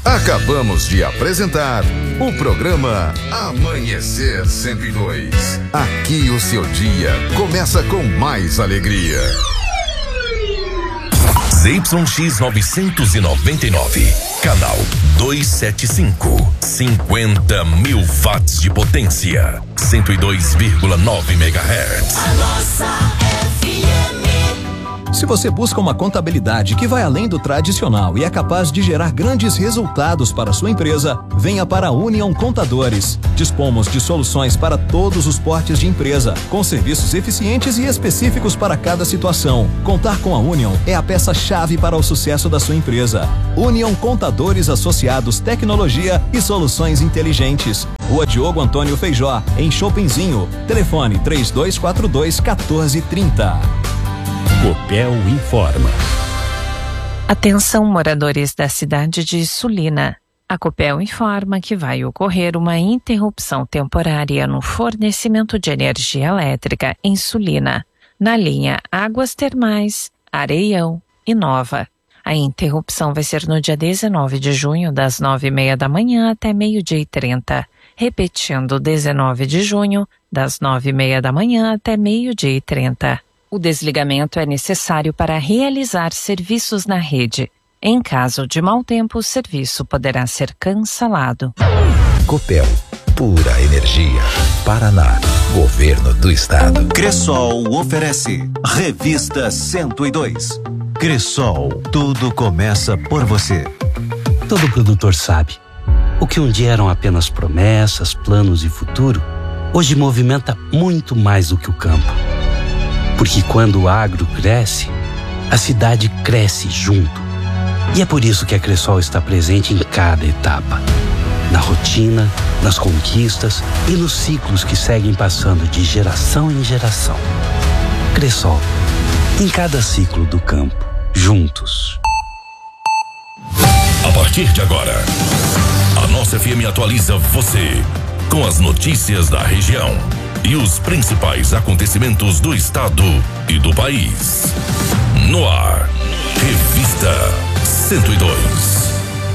Acabamos de apresentar o programa Amanhecer 102. Aqui o seu dia começa com mais alegria. ZYX 999, canal 275, 50 mil watts de potência, 102,9 MHz. A nossa FM. Se você busca uma contabilidade que vai além do tradicional e é capaz de gerar grandes resultados para a sua empresa, venha para a Union Contadores. Dispomos de soluções para todos os portes de empresa, com serviços eficientes e específicos para cada situação. Contar com a Union é a peça-chave para o sucesso da sua empresa. Union Contadores Associados, Tecnologia e Soluções Inteligentes. Rua Diogo Antônio Feijó, em Chopinzinho. Telefone 3242-1430. Copel informa. Atenção, moradores da cidade de Sulina. A Copel informa que vai ocorrer uma interrupção temporária no fornecimento de energia elétrica em Sulina, na linha Águas Termais, Areião e Nova. A interrupção vai ser no dia 19 de junho, das 9h30 da manhã até 12h30. Repetindo, 19 de junho, das 9h30 da manhã até 12h30. O desligamento é necessário para realizar serviços na rede. Em caso de mau tempo, o serviço poderá ser cancelado. Copel, pura energia. Paraná, Governo do Estado. Cressol oferece Revista 102. Cressol, tudo começa por você. Todo produtor sabe. O que um dia eram apenas promessas, planos e futuro, hoje movimenta muito mais do que o campo. Porque quando o agro cresce, a cidade cresce junto. E é por isso que a Cressol está presente em cada etapa. Na rotina, nas conquistas e nos ciclos que seguem passando de geração em geração. Cressol, em cada ciclo do campo, juntos. A partir de agora, a nossa FM atualiza você com as notícias da região e os principais acontecimentos do estado e do país. No ar, Revista 102.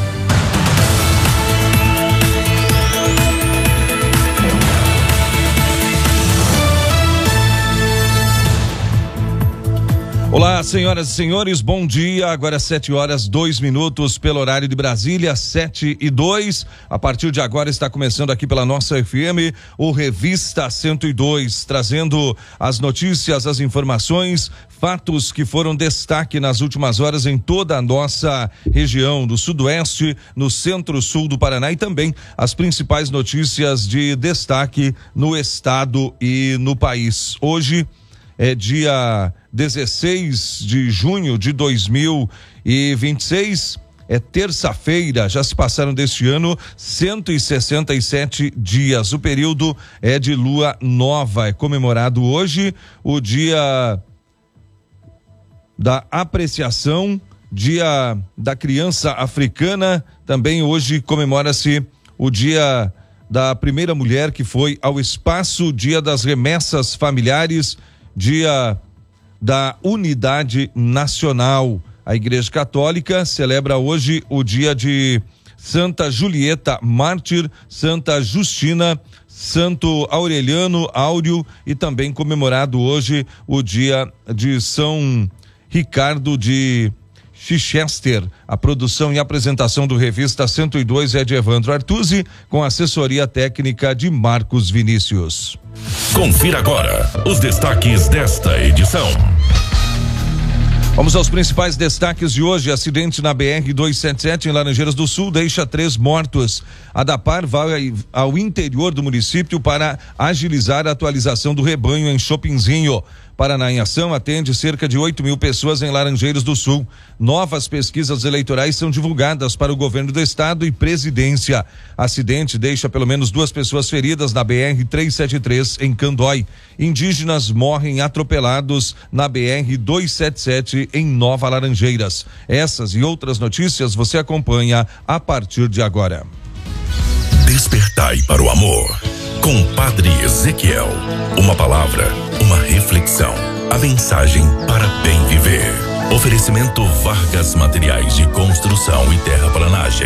Olá, senhoras e senhores, bom dia. Agora é 7h02 pelo horário de Brasília, 7h02. A partir de agora está começando aqui pela nossa FM o Revista 102, trazendo as notícias, as informações, fatos que foram destaque nas últimas horas em toda a nossa região do Sudoeste, no Centro-Sul do Paraná e também as principais notícias de destaque no estado e no país. Hoje é dia 16 de junho de 2026, é terça-feira, já se passaram deste ano 167 dias. O período é de lua nova, é comemorado hoje o dia da apreciação, dia da criança africana, também hoje comemora-se o dia da primeira mulher que foi ao espaço, dia das remessas familiares, dia da unidade nacional. A Igreja Católica celebra hoje o dia de Santa Julieta Mártir, Santa Justina, Santo Aureliano Áureo e também comemorado hoje o dia de São Ricardo de Chichester. A produção e apresentação do Revista 102 é de Evandro Artuzzi, com assessoria técnica de Marcos Vinícius. Confira agora os destaques desta edição. Vamos aos principais destaques de hoje. Acidente na BR-277 em Laranjeiras do Sul deixa 3 mortos. A DAPAR vai ao interior do município para agilizar a atualização do rebanho em Chopinzinho. Paraná em Ação atende cerca de 8.000 pessoas em Laranjeiras do Sul. Novas pesquisas eleitorais são divulgadas para o governo do estado e presidência. Acidente deixa pelo menos 2 pessoas feridas na BR-373 em Candói. Indígenas morrem atropelados na BR-277 em Nova Laranjeiras. Essas e outras notícias você acompanha a partir de agora. Despertai para o amor. Com Padre Ezequiel. Uma palavra, uma reflexão. A mensagem para bem viver. Oferecimento Vargas Materiais de Construção e Terraplanagens.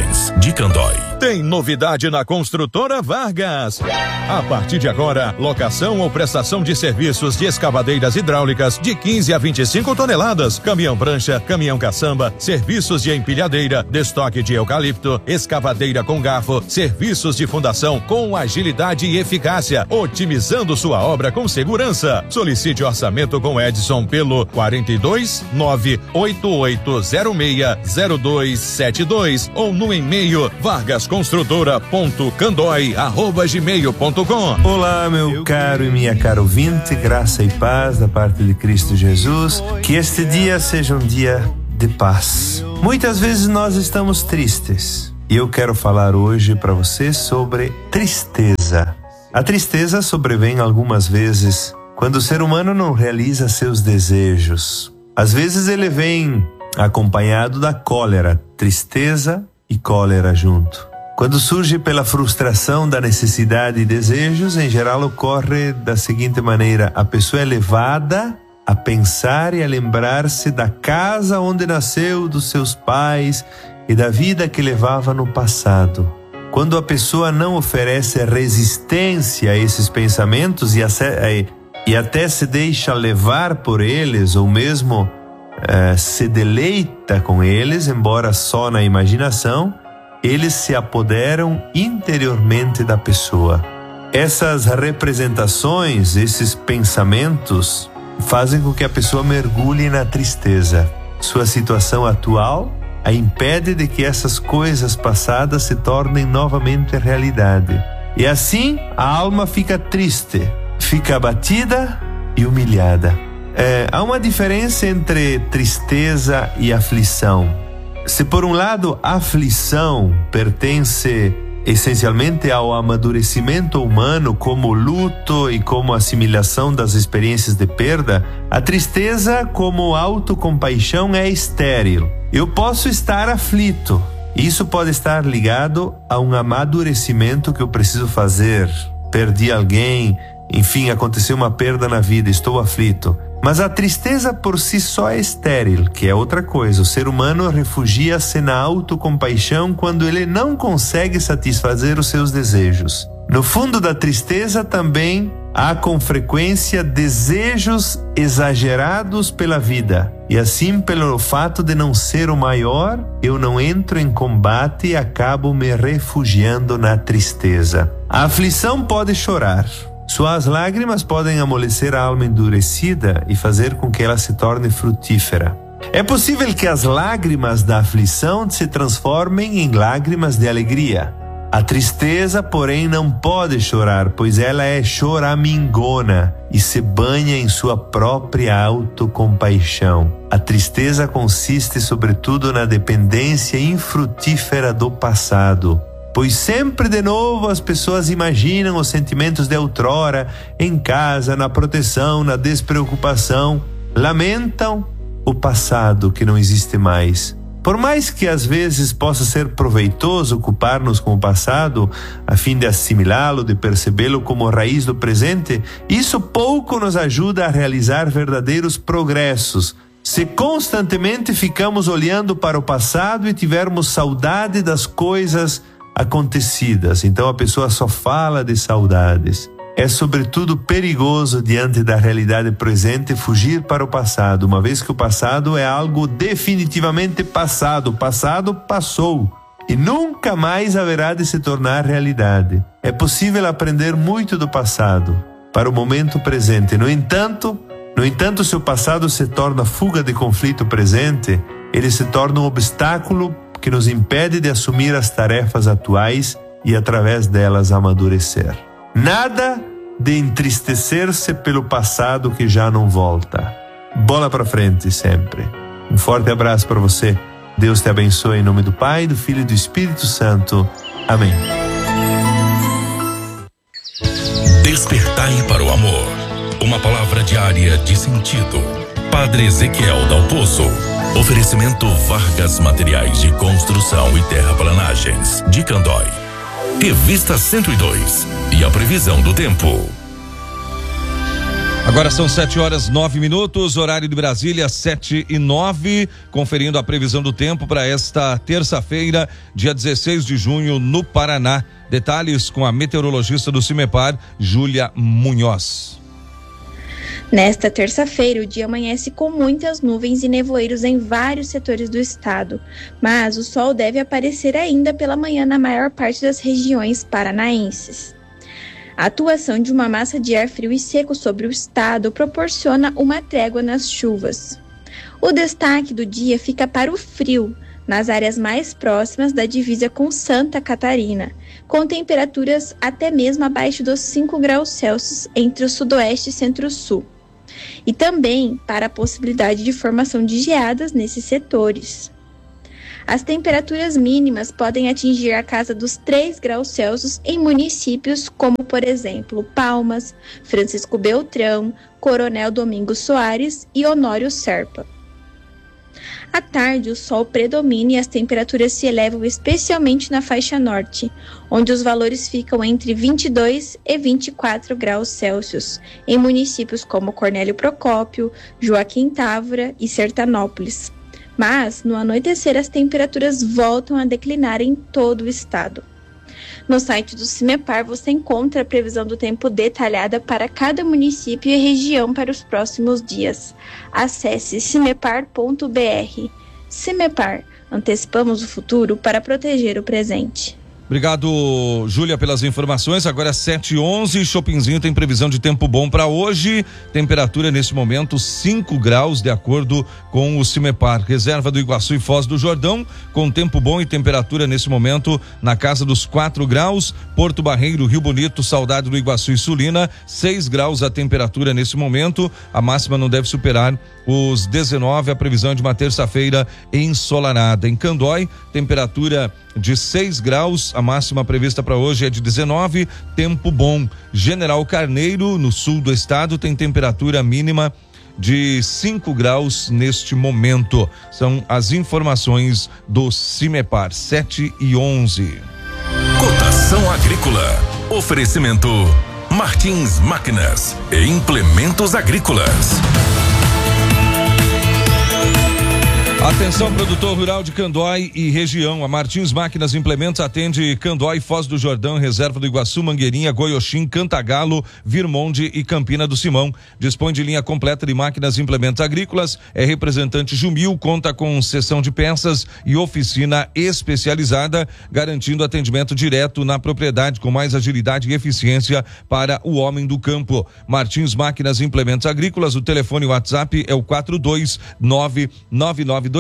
de Candói. Tem novidade na Construtora Vargas. A partir de agora, locação ou prestação de serviços de escavadeiras hidráulicas de 15 a 25 toneladas, caminhão prancha, caminhão caçamba, serviços de empilhadeira, destoque de eucalipto, escavadeira com garfo, serviços de fundação com agilidade e eficácia, otimizando sua obra com segurança. Solicite orçamento com Edson pelo 42-98806-0272 ou no e-mail vargasconstrutora.candoi@gmail.com. Olá, meu caro e minha cara ouvinte, graça e paz da parte de Cristo Jesus. Que este dia seja um dia de paz. Muitas vezes nós estamos tristes e eu quero falar hoje para você sobre tristeza. A tristeza sobrevém algumas vezes quando o ser humano não realiza seus desejos. Às vezes ele vem acompanhado da cólera, tristeza e cólera junto. Quando surge pela frustração da necessidade e desejos, em geral ocorre da seguinte maneira: a pessoa é levada a pensar e a lembrar-se da casa onde nasceu, dos seus pais e da vida que levava no passado. Quando a pessoa não oferece resistência a esses pensamentos e até se deixa levar por eles, ou mesmo se deleita com eles, embora só na imaginação, eles se apoderam interiormente da pessoa. Essas representações, esses pensamentos, fazem com que a pessoa mergulhe na tristeza. Sua situação atual a impede de que essas coisas passadas se tornem novamente realidade. E assim, a alma fica triste, fica abatida e humilhada. Há uma diferença entre tristeza e aflição. Se por um lado a aflição pertence essencialmente ao amadurecimento humano como luto e como assimilação das experiências de perda, a tristeza como autocompaixão é estéril. Eu posso estar aflito. Isso pode estar ligado a um amadurecimento que eu preciso fazer. Perdi alguém, enfim, aconteceu uma perda na vida, estou aflito. Mas a tristeza por si só é estéril, que é outra coisa. O ser humano refugia-se na autocompaixão quando ele não consegue satisfazer os seus desejos. No fundo da tristeza também há com frequência desejos exagerados pela vida. E assim, pelo fato de não ser o maior, eu não entro em combate e acabo me refugiando na tristeza. A aflição pode chorar. Suas lágrimas podem amolecer a alma endurecida e fazer com que ela se torne frutífera. É possível que as lágrimas da aflição se transformem em lágrimas de alegria. A tristeza, porém, não pode chorar, pois ela é choramingona e se banha em sua própria autocompaixão. A tristeza consiste, sobretudo, na dependência infrutífera do passado. Pois sempre de novo as pessoas imaginam os sentimentos de outrora, em casa, na proteção, na despreocupação. Lamentam o passado que não existe mais. Por mais que às vezes possa ser proveitoso ocupar-nos com o passado, a fim de assimilá-lo, de percebê-lo como raiz do presente, isso pouco nos ajuda a realizar verdadeiros progressos. Se constantemente ficamos olhando para o passado e tivermos saudade das coisas acontecidas, então a pessoa só fala de saudades. É sobretudo perigoso diante da realidade presente fugir para o passado, uma vez que o passado é algo definitivamente passado. O passado passou e nunca mais haverá de se tornar realidade. É possível aprender muito do passado para o momento presente. No entanto, se o passado se torna fuga de conflito presente, ele se torna um obstáculo que nos impede de assumir as tarefas atuais e através delas amadurecer. Nada de entristecer-se pelo passado que já não volta. Bola pra frente sempre. Um forte abraço para você. Deus te abençoe em nome do Pai, do Filho e do Espírito Santo. Amém. Despertai para o amor. Uma palavra diária de sentido. Padre Ezequiel Dalpozo. Oferecimento Vargas Materiais de Construção e Terraplanagens de Candói. Revista 102 e a previsão do tempo. Agora são 7h09, horário de Brasília, 7h09, conferindo a previsão do tempo para esta terça-feira, dia 16 de junho, no Paraná. Detalhes com a meteorologista do CIMEPAR, Júlia Munhoz. Nesta terça-feira, o dia amanhece com muitas nuvens e nevoeiros em vários setores do estado, mas o sol deve aparecer ainda pela manhã na maior parte das regiões paranaenses. A atuação de uma massa de ar frio e seco sobre o estado proporciona uma trégua nas chuvas. O destaque do dia fica para o frio, nas áreas mais próximas da divisa com Santa Catarina, com temperaturas até mesmo abaixo dos 5 graus Celsius entre o sudoeste e centro-sul. E também para a possibilidade de formação de geadas nesses setores. As temperaturas mínimas podem atingir a casa dos 3 graus Celsius em municípios como, por exemplo, Palmas, Francisco Beltrão, Coronel Domingos Soares e Honório Serpa. À tarde, o sol predomina e as temperaturas se elevam especialmente na faixa norte, onde os valores ficam entre 22 e 24 graus Celsius, em municípios como Cornélio Procópio, Joaquim Távora e Sertanópolis. Mas, no anoitecer, as temperaturas voltam a declinar em todo o estado. No site do CIMEPAR você encontra a previsão do tempo detalhada para cada município e região para os próximos dias. Acesse cimepar.br. CIMEPAR, antecipamos o futuro para proteger o presente. Obrigado, Júlia, pelas informações. Agora 7h11, Shoppingzinho tem previsão de tempo bom para hoje. Temperatura nesse momento 5 graus, de acordo com o CIMEPAR. Reserva do Iguaçu e Foz do Jordão, com tempo bom e temperatura nesse momento na casa dos 4 graus. Porto Barreiro, Rio Bonito, Saudade do Iguaçu e Sulina, 6 graus a temperatura nesse momento. A máxima não deve superar os 19, a previsão é de uma terça-feira ensolarada. Em Candói, temperatura de 6 graus, a máxima prevista para hoje é de 19, tempo bom. General Carneiro, no sul do estado, tem temperatura mínima de 5 graus neste momento. São as informações do CIMEPAR, 7h11. Cotação agrícola. Oferecimento Martins Máquinas e Implementos Agrícolas. Atenção, produtor rural de Candói e região. A Martins Máquinas e Implementos atende Candói, Foz do Jordão, Reserva do Iguaçu, Mangueirinha, Goioxim, Cantagalo, Virmonde e Campina do Simão. Dispõe de linha completa de máquinas e implementos agrícolas. É representante Jumil, conta com seção de peças e oficina especializada, garantindo atendimento direto na propriedade com mais agilidade e eficiência para o homem do campo. Martins Máquinas e Implementos Agrícolas, o telefone e o WhatsApp é o 42999235676.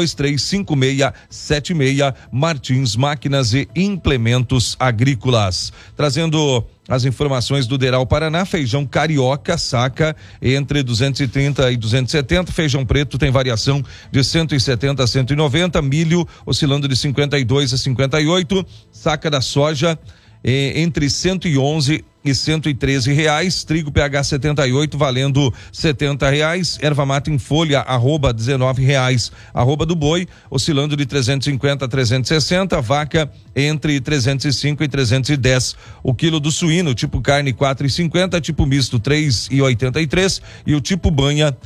Martins Máquinas e Implementos Agrícolas. Trazendo as informações do Deral Paraná: feijão carioca, saca entre 230 e 270, feijão preto tem variação de 170 a 190, milho oscilando de 52 a 58, saca da soja entre 111 e R$113, trigo PH 78 valendo R$70, erva mata em folha arroba R$19, arroba do boi oscilando de 350 a 360, vaca entre 305 e 310, o quilo do suíno tipo carne R$4,50, tipo misto R$3,83 e o tipo banha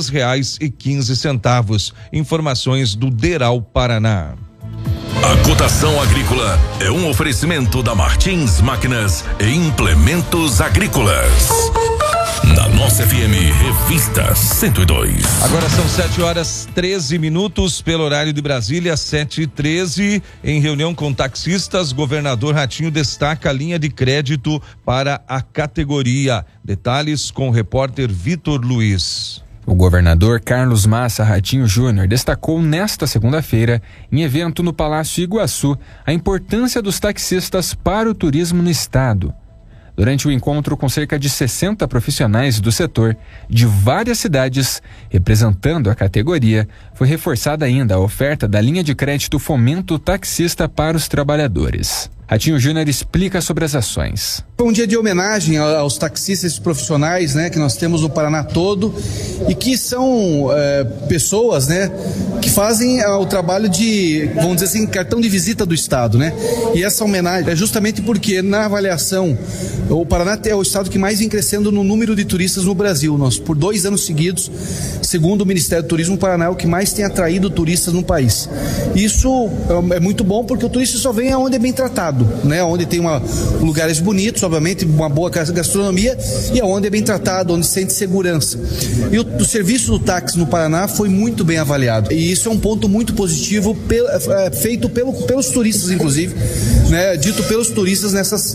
R$3,15. Informações do Deral Paraná. A cotação agrícola é um oferecimento da Martins Máquinas e Implementos Agrícolas. Na nossa FM, Revista 102. Agora são 7h13 pelo horário de Brasília, 7h13. Em reunião com taxistas, governador Ratinho destaca a linha de crédito para a categoria. Detalhes com o repórter Vitor Luiz. O governador Carlos Massa Ratinho Júnior destacou nesta segunda-feira, em evento no Palácio Iguaçu, a importância dos taxistas para o turismo no estado. Durante o encontro com cerca de 60 profissionais do setor de várias cidades, representando a categoria, foi reforçada ainda a oferta da linha de crédito Fomento Taxista para os trabalhadores. Ratinho Júnior explica sobre as ações. Foi um dia de homenagem aos taxistas profissionais, né, que nós temos no Paraná todo e que são pessoas, né, que fazem o trabalho de, vamos dizer assim, cartão de visita do Estado, né? E essa homenagem é justamente porque na avaliação o Paraná é o estado que mais vem crescendo no número de turistas no Brasil. Nós, por 2 anos seguidos, segundo o Ministério do Turismo, o Paraná é o que mais tem atraído turistas no país. Isso é muito bom porque o turista só vem aonde é bem tratado, né? Onde tem lugares bonitos, obviamente, uma boa gastronomia e aonde é bem tratado, onde sente segurança. E o serviço do táxi no Paraná foi muito bem avaliado. E isso é um ponto muito positivo, feito pelos turistas, inclusive, né? Dito pelos turistas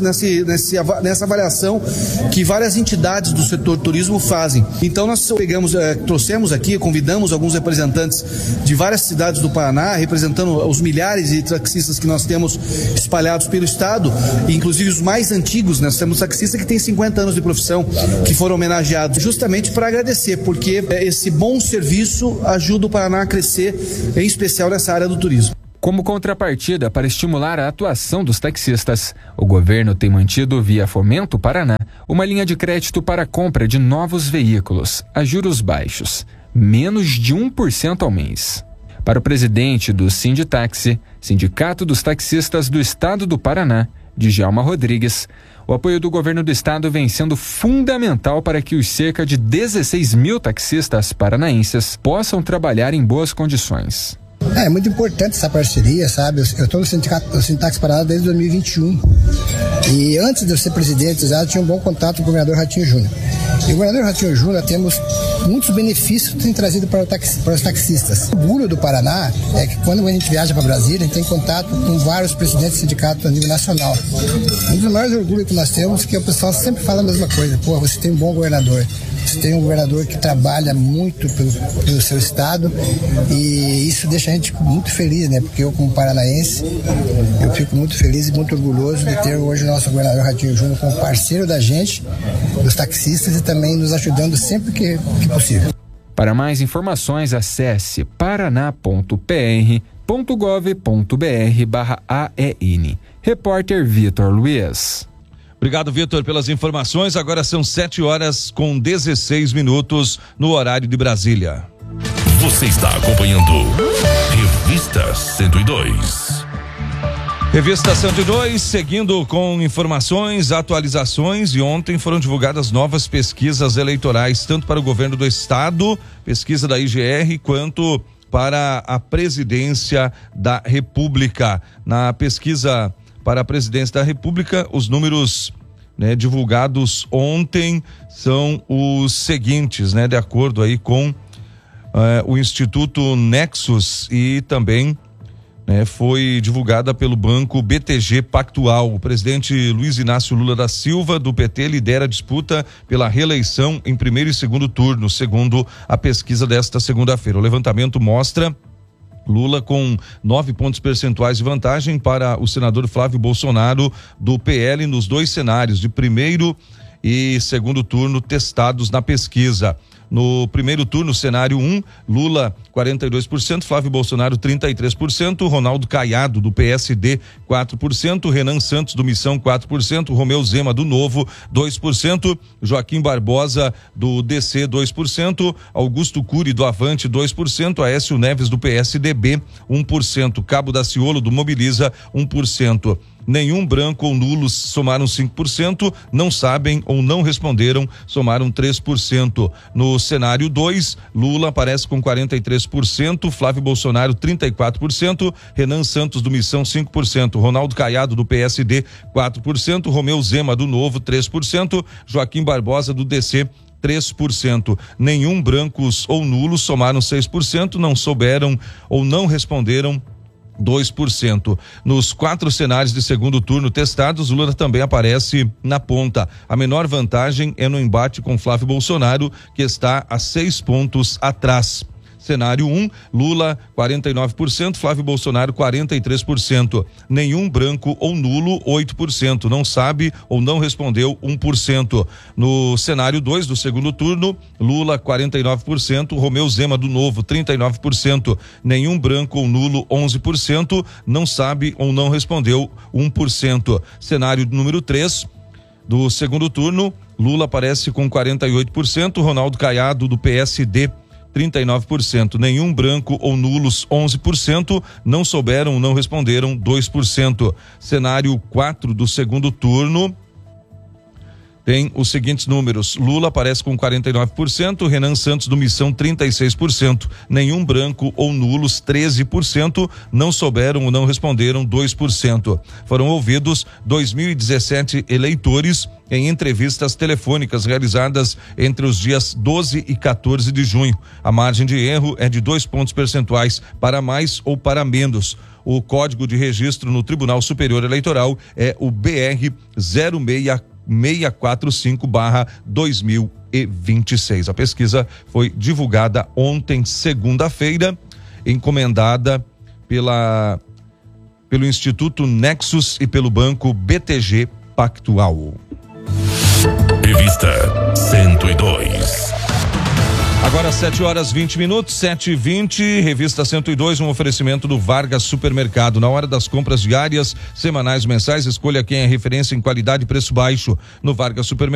nessa avaliação que várias entidades do setor turismo fazem. Então nós trouxemos aqui, convidamos alguns representantes de várias cidades do Paraná, representando os milhares de taxistas que nós temos espalhados pelo estado, inclusive os mais antigos. Nós temos taxistas que têm 50 anos de profissão, que foram homenageados, justamente para agradecer, porque esse bom serviço ajuda o Paraná a crescer, em especial nessa área do turismo. Como contrapartida para estimular a atuação dos taxistas, o governo tem mantido, via Fomento Paraná, uma linha de crédito para a compra de novos veículos a juros baixos, menos de 1% ao mês. Para o presidente do Sinditaxi, Sindicato dos Taxistas do Estado do Paraná, Djalma Rodrigues, o apoio do governo do estado vem sendo fundamental para que os cerca de 16 mil taxistas paranaenses possam trabalhar em boas condições. É muito importante essa parceria, sabe? Eu estou no Sinditaxi Paraná desde 2021 e antes de eu ser presidente já tinha um bom contato com o governador Ratinho Júnior. E o governador Ratinho Júnior temos muitos benefícios que tem trazido para os taxistas. O orgulho do Paraná é que quando a gente viaja para Brasília, a gente tem contato com vários presidentes de sindicatos a nível nacional. Um dos maiores orgulhos que nós temos é que o pessoal sempre fala a mesma coisa. Pô, você tem um bom governador. Você tem um governador que trabalha muito pelo seu estado e isso deixa a gente muito feliz, né? Porque eu, como paranaense, eu fico muito feliz e muito orgulhoso de ter hoje o nosso governador Ratinho Júnior como parceiro da gente, dos taxistas e também nos ajudando sempre que possível. Para mais informações, acesse paraná.pr.gov.br/AEN. Repórter Vitor Luiz. Obrigado, Vitor, pelas informações. Agora são 7h16 no horário de Brasília. Você está acompanhando Revista 102. Revista 102, seguindo com informações, atualizações, e ontem foram divulgadas novas pesquisas eleitorais, tanto para o governo do estado, pesquisa da IGR, quanto para a presidência da República. Na pesquisa para a presidência da República, os números, né, divulgados ontem são os seguintes, né, de acordo aí com o Instituto Nexus e também, né, foi divulgada pelo Banco BTG Pactual. O presidente Luiz Inácio Lula da Silva, do PT, lidera a disputa pela reeleição em primeiro e segundo turno, segundo a pesquisa desta segunda-feira. O levantamento mostra Lula com 9 pontos percentuais de vantagem para o senador Flávio Bolsonaro do PL nos 2 cenários de primeiro e segundo turno testados na pesquisa. No primeiro turno, cenário 1, Lula 42%, Flávio Bolsonaro 33%, Ronaldo Caiado do PSD 4%, Renan Santos do Missão 4%, Romeu Zema do Novo 2%, Joaquim Barbosa do DC 2%, Augusto Cury do Avante 2%, Aécio Neves do PSDB 1%, Cabo Daciolo do Mobiliza 1%. Nenhum branco ou nulos somaram 5%, não sabem ou não responderam, somaram 3%. No cenário 2, Lula aparece com 43%, Flávio Bolsonaro 34%, Renan Santos do Missão 5%, Ronaldo Caiado do PSD 4%, Romeu Zema do Novo 3%, Joaquim Barbosa do DC 3%. Nenhum brancos ou nulos somaram 6%, não souberam ou não responderam 2%. Nos 4 cenários de segundo turno testados, Lula também aparece na ponta. A menor vantagem é no embate com Flávio Bolsonaro, que está a 6 pontos atrás. Cenário 1, Lula 49%, Flávio Bolsonaro 43%. Nenhum branco ou nulo 8%. Não sabe ou não respondeu 1%. No cenário 2 do segundo turno, Lula 49%, Romeu Zema do Novo 39%. Nenhum branco ou nulo 11%. Não sabe ou não respondeu 1%. Cenário número 3 do segundo turno, Lula aparece com 48%, Ronaldo Caiado do PSD 39%, nenhum branco ou nulos 11%, não souberam ou não responderam 2%. Cenário 4 do segundo turno tem os seguintes números: Lula aparece com 49%, Renan Santos do Missão 36%, nenhum branco ou nulos 13%, não souberam ou não responderam 2%. Foram ouvidos 2.017 eleitores em entrevistas telefônicas realizadas entre os dias 12 e 14 de junho. A margem de erro é de 2 pontos percentuais para mais ou para menos. O código de registro no Tribunal Superior Eleitoral é o BR 06645/2026. A pesquisa foi divulgada ontem, segunda-feira, encomendada pelo Instituto Nexus e pelo Banco BTG Pactual. Revista 102. Agora 7h20, 7h20, Revista 102, um oferecimento do Vargas Supermercado. Na hora das compras diárias, semanais, mensais, escolha quem é referência em qualidade e preço baixo. No Vargas Supermercado